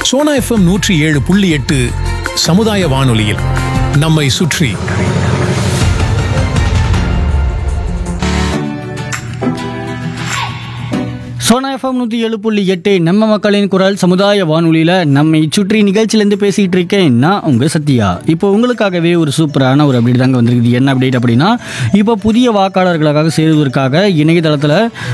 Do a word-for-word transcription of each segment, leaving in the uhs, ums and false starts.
Sona FM நூற்றி ஏழு புள்ளி எட்டு சமுதாய வானொலியில் நம்மை சுற்றி. சோனா எஃப்எம் நூற்றி ஏழு புள்ளி எட்டு நம்ம மக்களின் குரல் சமுதாய வானொலியில் நம்மை சுற்றி நிகழ்ச்சியிலேருந்து பேசிகிட்டு இருக்கேன் நான் உங்கள் சத்யா. இப்போ உங்களுக்காகவே ஒரு சூப்பரான ஒரு அப்டேட் தாங்க வந்திருக்குது. என்ன அப்டேட் அப்படின்னா, இப்போ புதிய வாக்காளர்களுக்காக சேருவதற்காக இணையதளத்தில்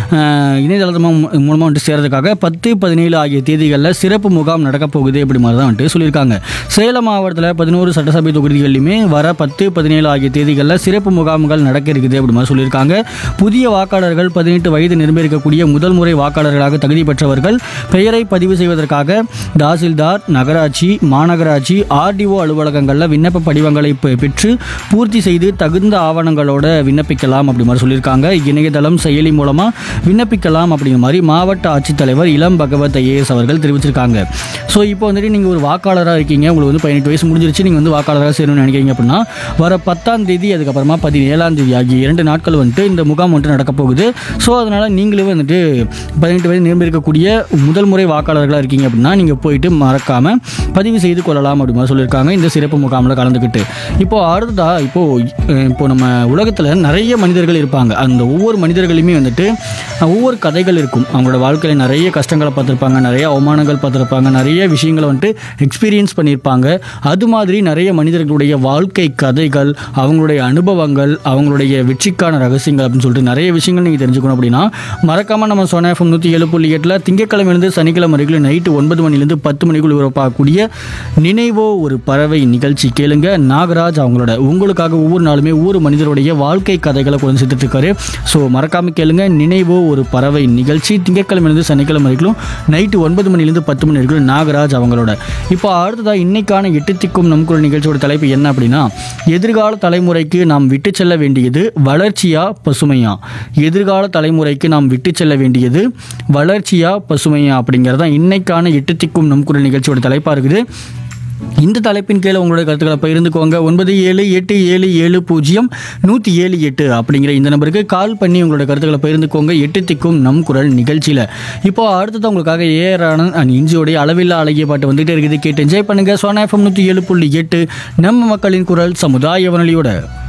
இணையதளம் மூலமாக வந்துட்டு சேர்றதுக்காக பத்து பதினேழு ஆகிய தேதிகளில் சிறப்பு முகாம் நடக்க போகுது அப்படி மாதிரி தான் வந்துட்டு சொல்லியிருக்காங்க. சேலம் மாவட்டத்தில் பதினோரு சட்டசபை தொகுதிகளிலுமே வர பத்து பதினேழு ஆகிய தேதிகளில் சிறப்பு முகாம்கள் நடக்க இருக்குது அப்படி மாதிரி சொல்லியிருக்காங்க. புதிய வாக்காளர்கள் பதினெட்டு வயது நிரம்பியிருக்கக்கூடிய முதல் முறை வாக்காளர்களாக தகுதி பெற்றவர்கள் பெயரை பதிவு செய்வதற்காக தாசில்தார், நகராட்சி, மாநகராட்சி, ஆர்டிஓ அலுவலகங்களில் விண்ணப்ப படிவங்களை பெற்று பூர்த்தி செய்து தகுந்த ஆவணங்களோட விண்ணப்பிக்கலாம் அப்படி மாதிரி சொல்லியிருக்காங்க. இணையதளம் செயலி மூலமாக விண்ணப்பிக்கலாம் அப்படிங்கிற மாதிரி மாவட்ட ஆட்சித்தலைவர் இளம் பகவத் ஐஏஎஸ் அவர்கள் தெரிவிச்சிருக்காங்க. ஸோ இப்போ வந்துட்டு நீங்கள் ஒரு வாக்காளராக இருக்கீங்க, உங்களுக்கு வந்து பதினெட்டு வயசு முடிஞ்சிருச்சு, நீங்கள் வந்து வாக்காளராக சேரணும்னு நினைக்கிறீங்க அப்படின்னா வர பத்தாம் தேதி அதுக்கப்புறமா பதினேழாம் தேதி ஆகிய இரண்டு நாட்கள் வந்துட்டு இந்த முகாம் வந்துட்டு நடக்க போகுது. ஸோ அதனால் நீங்களே வந்துட்டு பதினெட்டு வயது நிரம்பி இருக்கக்கூடிய முதல் முறை வாக்காளர்களாக இருக்கீங்க அப்படின்னா நீங்கள் போயிட்டு மறக்காமல் பதிவு செய்து கொள்ளலாம் அப்படி மாதிரி சொல்லியிருக்காங்க இந்த சிறப்பு முகாமில் கலந்துக்கிட்டு. இப்போது அடுத்ததாக இப்போது இப்போ நம்ம உலகத்தில் நிறைய மனிதர்கள் இருப்பாங்க. அந்த ஒவ்வொரு மனிதர்களுமே வந்துட்டு ஒவ்வொரு கதைகள் இருக்கும். அவங்களோட வாழ்க்கையில் நிறைய கஷ்டங்களை பார்த்துருப்பாங்க, நிறைய அவமானங்கள் பார்த்துருப்பாங்க, நிறைய விஷயங்களை வந்துட்டு எக்ஸ்பீரியன்ஸ் பண்ணியிருப்பாங்க. அது மாதிரி நிறைய மனிதர்களுடைய வாழ்க்கை கதைகள், அவங்களுடைய அனுபவங்கள், அவங்களுடைய வெற்றிக்கான ரகசியங்கள் அப்படின்னு சொல்லிட்டு நிறைய விஷயங்கள் நீங்கள் தெரிஞ்சுக்கணும் அப்படின்னா மறக்காமல் நம்ம சோனா எஃப்எம் நூற்றி ஏழு புள்ளி எட்டில் திங்கட்கிழமையிலிருந்து சனிக்கிழமை வரைக்கும் நைட்டு ஒன்பது மணிலேருந்து பத்து மணிக்குள் உருவாக்கக்கூடிய நினைவோ ஒரு பறவை நிகழ்ச்சி கேளுங்க. நாகராஜ் அவங்களோட உங்களுக்காக ஒவ்வொரு நாளுமே ஒவ்வொரு மனிதருடைய வாழ்க்கை கதைகளை கொண்டு சேர்த்துட்டு இருக்காரு. ஸோ மறக்காமல் கேளுங்க நினைவோ ஒரு பறவை நிகழ்ச்சி திங்கட்கிழமையிலிருந்து சனிக்கிழமை வரைக்கும் நைட்டு ஒன்பது மணிலேருந்து பத்து மணி வரைக்கும் நாகராஜ் அவங்களோட. இப்போ அடுத்ததாக இன்னைக்கான எட்டு திக்கும் நம் குரல் நிகழ்ச்சியோட தலைப்பு என்ன அப்படின்னா, எதிர்கால தலைமுறைக்கு நாம் விட்டு செல்ல வேண்டியது வளர்ச்சியா பசுமையா? எதிர்கால தலைமுறைக்கு நாம் விட்டு செல்ல வேண்டியது வளர்ச்சியா பசுமையா அப்படிங்கிறதா இன்னைக்கான எட்டு திக்கும் நம் குரல் நிகழ்ச்சியோட தலைப்பாக இருக்குது. இந்த தலைப்பின் கீழே உங்களுடைய கருத்துக்களை பகிர்ந்துக்கோங்க. ஒன்பது ஏழு எட்டு ஏழு ஏழு பூஜ்ஜியம் நூற்றி ஏழு எட்டு அப்படிங்கிற இந்த நம்பருக்கு கால் பண்ணி உங்களோட கருத்துக்களை பகிர்ந்துக்கோங்க எட்டு திக்கும் நம் குரல் நிகழ்ச்சியில். இப்போ அடுத்தது உங்களுக்காக ஏஆர் ஆனந்த் அண்ட் இஞ்சியோடைய அளவில்லா அழகிய பாட்டு வந்துகிட்டே இருக்குது. கேட்டு என்ஜாய் பண்ணுங்கள். சோனா எஃப்எம் நூற்றி ஏழு புள்ளி எட்டு நம்ம மக்களின் குரல் சமுதாய வானொலியோட.